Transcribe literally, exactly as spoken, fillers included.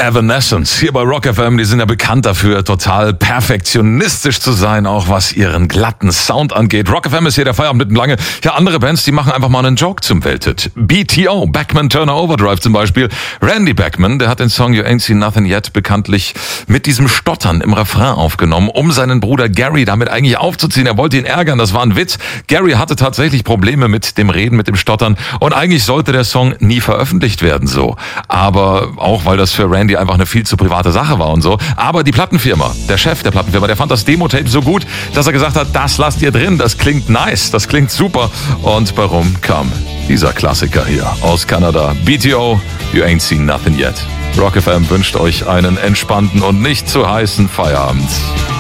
Evanescence hier bei Rock F M, die sind ja bekannt dafür, total perfektionistisch zu sein, auch was ihren glatten Sound angeht. Rock F M ist hier der Feierabend mitten lange. Ja, andere Bands, die machen einfach mal einen Joke zum Welthit. B T O, Beckman Turner Overdrive zum Beispiel. Randy Beckman, der hat den Song You Ain't Seen Nothing Yet bekanntlich mit diesem Stottern im Refrain aufgenommen, um seinen Bruder Gary damit eigentlich aufzuziehen. Er wollte ihn ärgern, das war ein Witz. Gary hatte tatsächlich Probleme mit dem Reden, mit dem Stottern und eigentlich sollte der Song nie veröffentlicht werden, so. Aber auch, weil das für Randy einfach eine viel zu private Sache war und so. Aber die Plattenfirma, der Chef der Plattenfirma, der fand das Demo-Tape so gut, dass er gesagt hat, das lasst ihr drin, das klingt nice, das klingt super. Und warum kam dieser Klassiker hier aus Kanada? B T O, You Ain't Seen Nothing Yet. Rock F M wünscht euch einen entspannten und nicht zu heißen Feierabend.